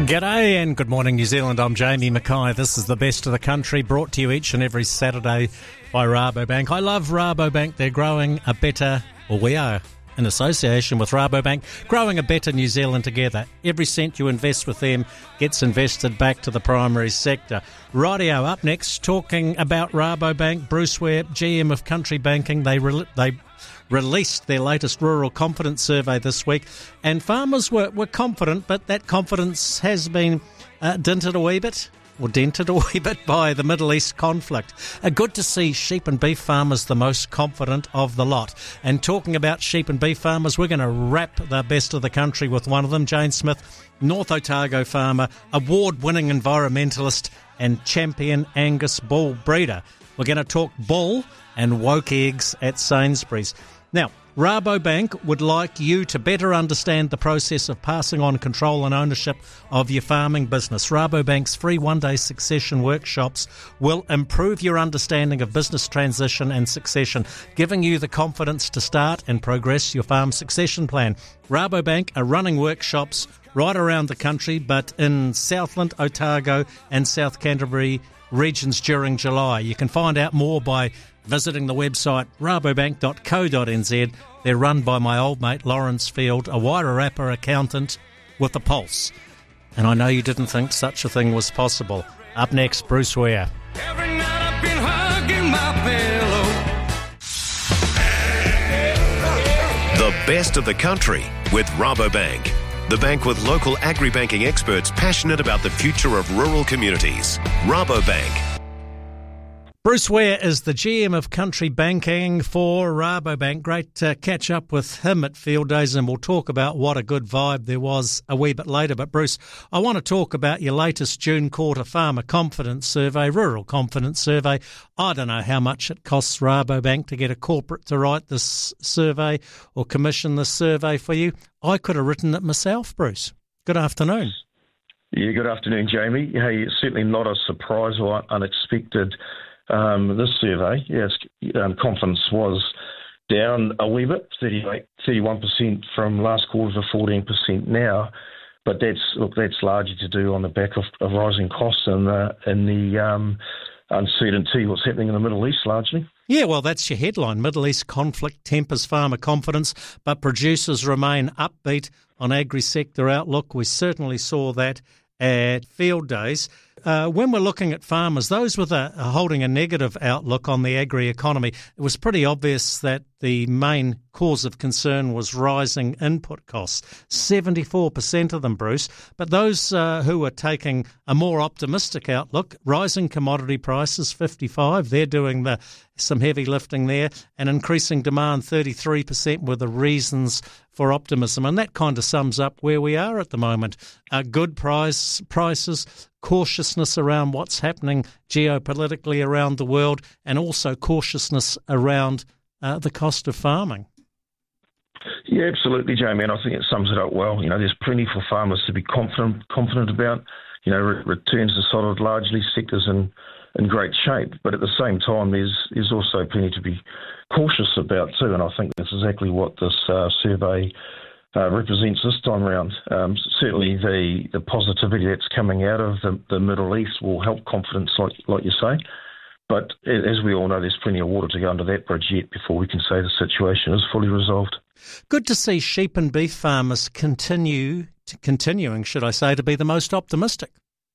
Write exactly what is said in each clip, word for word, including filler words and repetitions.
G'day and good morning, New Zealand. I'm Jamie Mackay. This is the Best of the Country, brought to you each and every Saturday by Rabobank. I love Rabobank. They're growing a better, or we are in association with Rabobank, growing a better New Zealand together. Every cent you invest with them gets invested back to the primary sector. Rightio, up next, talking about Rabobank, Bruce Ware, G M of Country Banking. They re- they released their latest rural confidence survey this week, and farmers were, were confident, but that confidence has been uh, dented a wee bit, or dented a wee bit by the Middle East conflict. Uh, good to see sheep and beef farmers the most confident of the lot. And talking about sheep and beef farmers, we're going to wrap the Best of the Country with one of them, Jane Smith, North Otago farmer, award-winning environmentalist and champion Angus bull breeder. We're going to talk bull and woke eggs at Sainsbury's. Now, Rabobank would like you to better understand the process of passing on control and ownership of your farming business. Rabobank's free one-day succession workshops will improve your understanding of business transition and succession, giving you the confidence to start and progress your farm succession plan. Rabobank are running workshops right around the country, but in Southland, Otago and South Canterbury regions during July. You can find out more by visiting the website rabobank dot co dot n z. They're run by my old mate Lawrence Field, a Wairarapa accountant with a pulse. And I know you didn't think such a thing was possible. Up next, Bruce Ware. Every night I've been hugging my pillow. The Best of the Country with Rabobank, the bank with local agri-banking experts passionate about the future of rural communities. Rabobank. Bruce Ware is the G M of Country Banking for Rabobank. Great to catch up with him at Field Days, and we'll talk about what a good vibe there was a wee bit later. But Bruce, I want to talk about your latest June quarter farmer confidence survey, rural confidence survey. I don't know how much it costs Rabobank to get a corporate to write this survey or commission this survey for you. I could have written it myself, Bruce. Good afternoon. Yeah, good afternoon, Jamie. Hey, it's certainly not a surprise or unexpected. Um, this survey, yes, um, confidence was down a wee bit, thirty-eight, thirty-one percent from last quarter to fourteen percent now. But that's look, that's largely to do on the back of, of rising costs and the and the um, uncertainty what's happening in the Middle East, largely. Yeah, well, that's your headline. Middle East conflict tempers farmer confidence, but producers remain upbeat on agri-sector outlook. We certainly saw that at Field Days. Uh, when we're looking at farmers, those with a, a holding a negative outlook on the agri-economy, it was pretty obvious that the main cause of concern was rising input costs, seventy-four percent of them, Bruce. But those uh, who are taking a more optimistic outlook, rising commodity prices, fifty-five, they're doing the some heavy lifting there, and increasing demand, thirty-three percent were the reasons for optimism. And that kind of sums up where we are at the moment. Uh, good price prices, cautiousness around what's happening geopolitically around the world, and also cautiousness around uh, the cost of farming. Yeah, absolutely, Jamie, and I think it sums it up well. You know, there's plenty for farmers to be confident confident about. You know, re- returns are solid, largely sectors in, in great shape, but at the same time, there's there's also plenty to be cautious about too, and I think that's exactly what this uh, survey Uh, represents this time around. Um, certainly the, the positivity that's coming out of the, the Middle East will help confidence, like like you say. But as we all know, there's plenty of water to go under that bridge yet before we can say the situation is fully resolved. Good to see sheep and beef farmers continue, to, continuing, should I say, to be the most optimistic.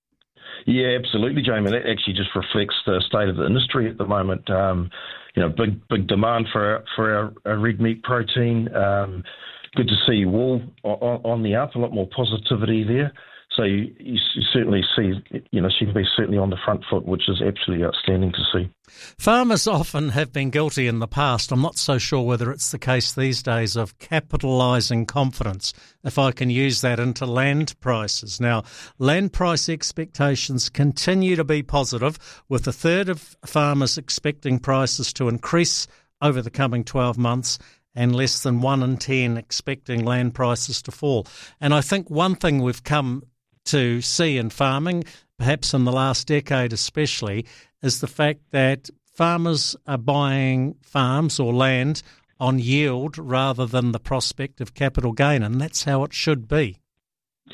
Yeah, absolutely, Jamie. That actually just reflects the state of the industry at the moment. Um, you know, big big demand for our, for our, our red meat protein. Um, Good to see wool on the up, a lot more positivity there. So you, you certainly see, you know, she can be certainly on the front foot, which is absolutely outstanding to see. Farmers often have been guilty in the past, I'm not so sure whether it's the case these days, of capitalising confidence, if I can use that, into land prices. Now, land price expectations continue to be positive, with a third of farmers expecting prices to increase over the coming twelve months, and less than one in ten expecting land prices to fall. And I think one thing we've come to see in farming, perhaps in the last decade especially, is the fact that farmers are buying farms or land on yield rather than the prospect of capital gain, and that's how it should be.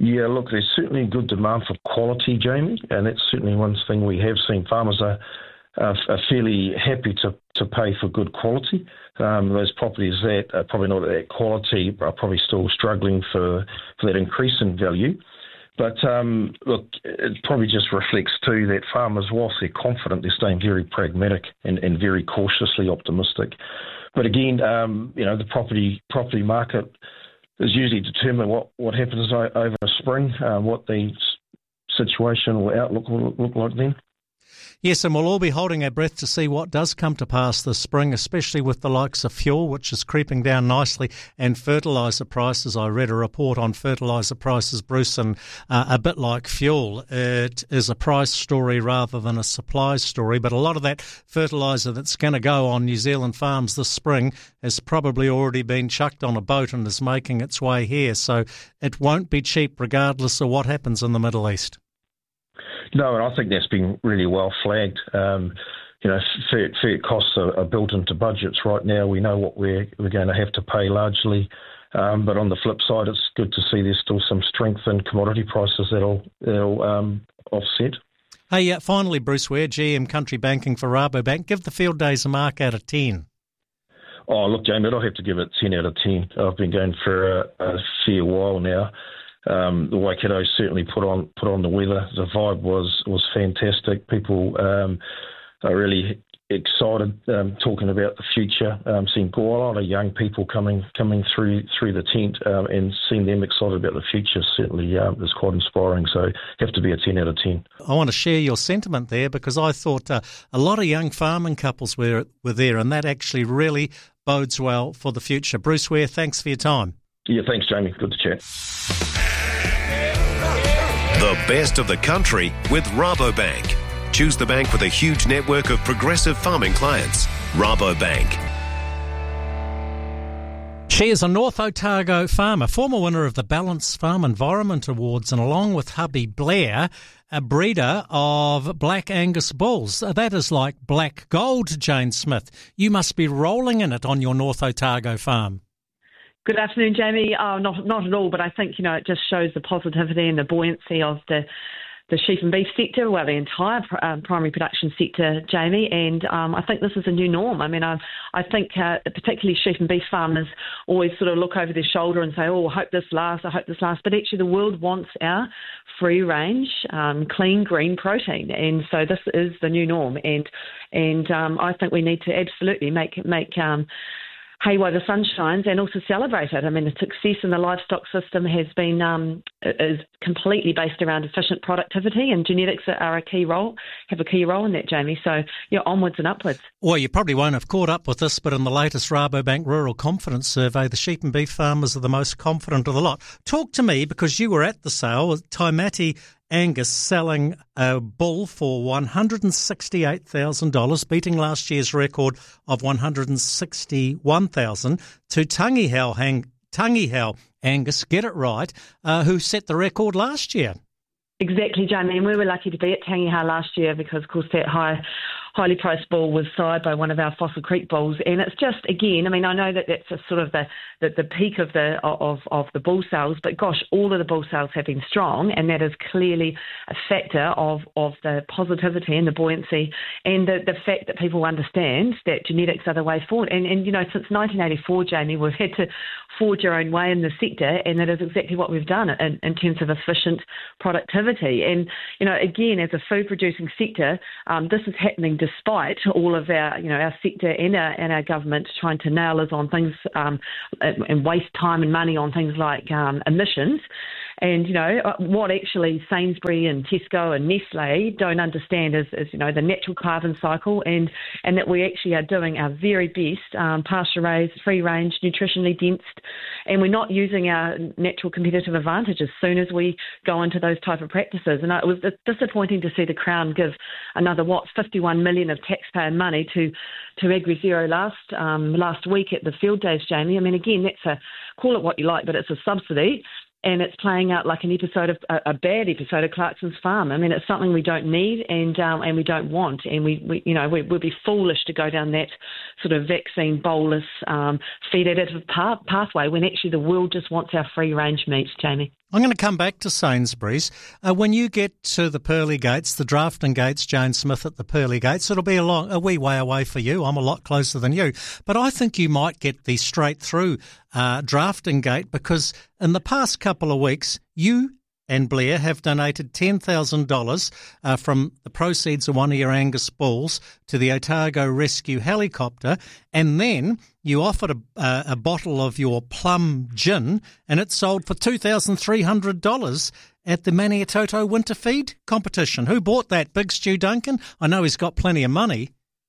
Yeah, look, there's certainly good demand for quality, Jamie, and that's certainly one thing we have seen. Farmers are, are, are fairly happy to, to pay for good quality. Um, those properties that are probably not at that quality are probably still struggling for, for that increase in value. But um, look, it probably just reflects too that farmers, whilst they're confident, they're staying very pragmatic and, and very cautiously optimistic. But again, um, you know, the property property market is usually determined what, what happens over the spring, uh, what the situation or outlook will look like then. Yes, and we'll all be holding our breath to see what does come to pass this spring, especially with the likes of fuel, which is creeping down nicely, and fertiliser prices. I read a report on fertiliser prices, Bruce, and uh, a bit like fuel, it is a price story rather than a supply story. But a lot of that fertiliser that's going to go on New Zealand farms this spring has probably already been chucked on a boat and is making its way here. So it won't be cheap regardless of what happens in the Middle East. No, and I think that's been really well flagged. Um, you know, fair, fair costs are, are built into budgets right now. We know what we're we're going to have to pay largely. Um, but on the flip side, it's good to see there's still some strength in commodity prices that'll, that'll um, offset. Hey, uh, finally, Bruce Ware, G M Country Banking for Rabobank. Give the field days a mark out of ten. Oh, look, Jamie, I'll have to give it ten out of ten. I've been going for a, a fair while now. Um, the Waikato certainly put on put on the weather. The vibe was was fantastic. People um, are really excited, um, talking about the future. Um, seeing a lot of young people coming coming through through the tent, um, and seeing them excited about the future certainly um, is quite inspiring. So have to be a ten out of ten. I want to share your sentiment there because I thought uh, a lot of young farming couples were were there, and that actually really bodes well for the future. Bruce Ware, thanks for your time. Yeah, thanks, Jamie. Good to chat. The best of the country with Rabobank. Choose the bank with a huge network of progressive farming clients. Rabobank. She is a North Otago farmer, former winner of the Balanced Farm Environment Awards, and along with hubby Blair, a breeder of Black Angus bulls. That is like black gold, Jane Smith. You must be rolling in it on your North Otago farm. Good afternoon, Jamie. Oh, not not at all, but I think, you know, it just shows the positivity and the buoyancy of the the sheep and beef sector, well, the entire um, primary production sector, Jamie, and um, I think this is a new norm. I mean, I, I think uh, particularly sheep and beef farmers always sort of look over their shoulder and say, oh, I hope this lasts, I hope this lasts, but actually the world wants our free-range, um, clean, green protein, and so this is the new norm, and and um, I think we need to absolutely make make um, hay while the sun shines and also celebrate it. I mean, the success in the livestock system has been um, is completely based around efficient productivity, and genetics are a key role, have a key role in that, Jamie. So, yeah, onwards and upwards. Well, you probably won't have caught up with this, but in the latest Rabobank Rural Confidence Survey, the sheep and beef farmers are the most confident of the lot. Talk to me, because you were at the sale with Taimati Angus selling a bull for one hundred sixty-eight thousand dollars, beating last year's record of one hundred sixty-one thousand dollars, to Tangihau, Hang, Tangihau Angus, get it right, uh, who set the record last year. Exactly, Jamie, and we were lucky to be at Tangihau last year because, of course, that high, highly priced bull was sired by one of our Fossil Creek bulls, and it's just, again, I mean, I know that that's a sort of the, the, the peak of the of, of the bull sales, but gosh, all of the bull sales have been strong, and that is clearly a factor of, of the positivity and the buoyancy and the, the fact that people understand that genetics are the way forward. And, and, you know, since nineteen eighty-four, Jamie, we've had to forge our own way in the sector, and that is exactly what we've done in, in terms of efficient productivity. And, you know, again, as a food-producing sector, um, this is happening despite all of our, you know, our sector and our, and our government trying to nail us on things um, and waste time and money on things like um, emissions. And, you know, what actually Sainsbury and Tesco and Nestle don't understand is, is, you know, the natural carbon cycle, and, and that we actually are doing our very best, um, pasture-raised, free-range, nutritionally dense, and we're not using our natural competitive advantage as soon as we go into those type of practices. And it was disappointing to see the Crown give another, what, fifty-one million dollars of taxpayer money to, to AgriZero last, um, last week at the field days, Jamie. I mean, again, that's a, call it what you like, but it's a subsidy. And it's playing out like an episode of a, a bad episode of Clarkson's Farm. I mean, it's something we don't need and um, and we don't want. And we, we you know, we, we'd be foolish to go down that sort of vaccine bolus, um, feed additive path, pathway when actually the world just wants our free range meat, Jamie. I'm going to come back to Sainsbury's. Uh, when you get to the pearly gates, the drafting gates, Jane Smith at the pearly gates, it'll be a, long, a wee way away for you. I'm a lot closer than you. But I think you might get the straight-through uh, drafting gate because in the past couple of weeks, you and Blair have donated ten thousand dollars uh, from the proceeds of one of your Angus bulls to the Otago Rescue Helicopter, and then you offered a, uh, a bottle of your plum gin, and it sold for two thousand three hundred dollars at the Maniatoto Winter Feed competition. Who bought that? Big Stu Duncan? I know he's got plenty of money.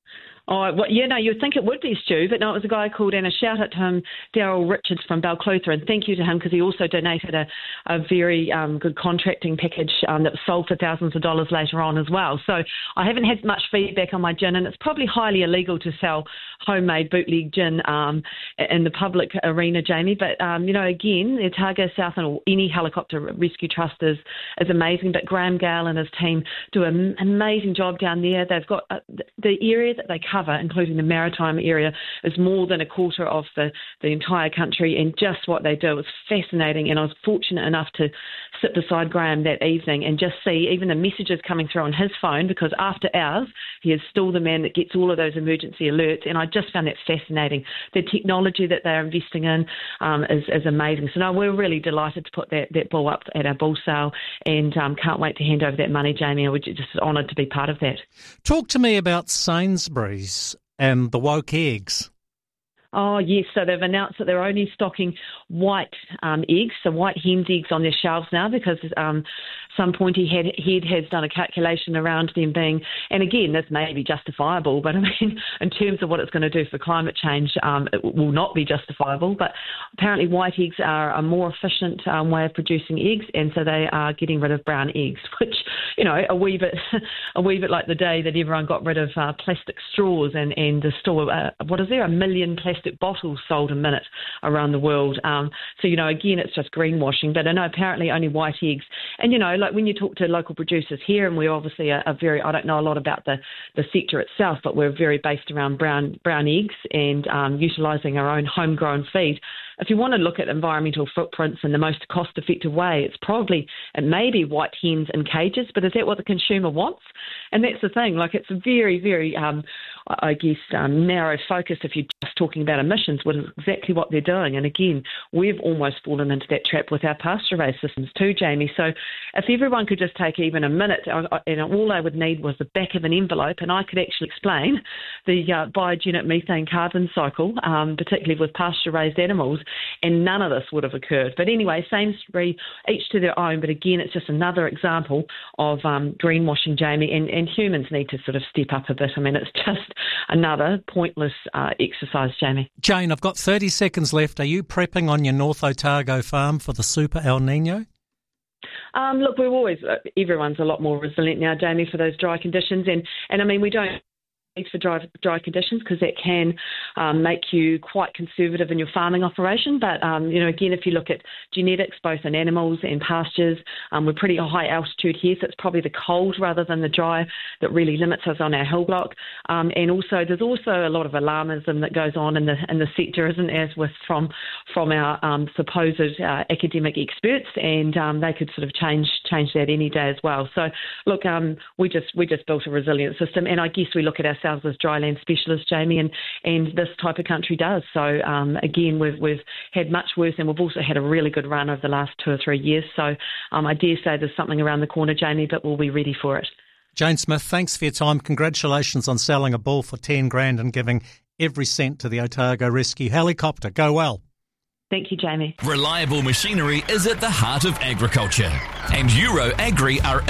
Oh, well, yeah, no, you'd think it would be Stu, but no, it was a guy called, and a shout out to him, Daryl Richards from Balclutha, and thank you to him because he also donated a, a very um, good contracting package um, that was sold for thousands of dollars later on as well. So I haven't had much feedback on my gin, and it's probably highly illegal to sell homemade bootleg gin um, in the public arena, Jamie. But, um, you know, again, the Otago Southern or any helicopter rescue trust is, is amazing, but Graham Gale and his team do an amazing job down there. They've got uh, the area that they cover, including the maritime area, is more than a quarter of the, the entire country, and just what they do is fascinating. And I was fortunate enough to sit beside Graham that evening and just see even the messages coming through on his phone, because after hours he is still the man that gets all of those emergency alerts, and I just found that fascinating. The technology that they're investing in um, is, is amazing. So no, we're really delighted to put that, that bull up at our bull sale, and um, can't wait to hand over that money, Jamie. We're just honoured to be part of that. Talk to me about Sainsbury's and the woke eggs. Oh, yes. So they've announced that they're only stocking white um, eggs, so white hen's eggs on their shelves now, because um, some pointy head, head has done a calculation around them being, and again, this may be justifiable, but I mean, in terms of what it's going to do for climate change, um, it will not be justifiable. But apparently white eggs are a more efficient um, way of producing eggs, and so they are getting rid of brown eggs, which, you know, a wee bit a wee bit like the day that everyone got rid of uh, plastic straws and, and the store, uh, what is there, a million plastic bottles sold a minute around the world. Um, so, you know, again, it's just greenwashing. But I know apparently only white eggs. And, you know, like when you talk to local producers here, and we obviously are, are very, I don't know a lot about the, the sector itself, but we're very based around brown brown eggs and um, utilising our own homegrown feed. If you want to look at environmental footprints in the most cost-effective way, it's probably, it may be white hens in cages, but is that what the consumer wants? And that's the thing, like it's a very, very, um, I guess, um, narrow focus if you're just talking about emissions, which is exactly what they're doing. And again, we've almost fallen into that trap with our pasture-raised systems too, Jamie. So if everyone could just take even a minute, and all I would need was the back of an envelope, and I could actually explain the uh, biogenic methane carbon cycle, um, particularly with pasture-raised animals, and none of this would have occurred. But anyway, Sainsbury, each to their own. But again, it's just another example of um, greenwashing, Jamie, and, and humans need to sort of step up a bit. I mean, it's just another pointless uh, exercise, Jamie. Jane, I've got thirty seconds left. Are you prepping on your North Otago farm for the super El Nino? Um, look, we're always, uh, everyone's a lot more resilient now, Jamie, for those dry conditions. And, and I mean, we don't for dry, dry conditions, because that can um, make you quite conservative in your farming operation. But, um, you know, again, if you look at genetics, both in animals and pastures, um, we're pretty high altitude here, so it's probably the cold rather than the dry that really limits us on our hill block. Um, and also, there's also a lot of alarmism that goes on in the in the sector, isn't as with from from our um, supposed uh, academic experts, and um, they could sort of change change that any day as well. So, look, um, we just we just built a resilient system, and I guess we look at ourselves as dryland specialists, Jamie, and, and this type of country does. So um, again, we've we've had much worse, and we've also had a really good run over the last two or three years. So um, I dare say there's something around the corner, Jamie, but we'll be ready for it. Jane Smith, thanks for your time. Congratulations on selling a bull for ten grand and giving every cent to the Otago Rescue Helicopter. Go well. Thank you, Jamie. Reliable machinery is at the heart of agriculture, and Euro Agri are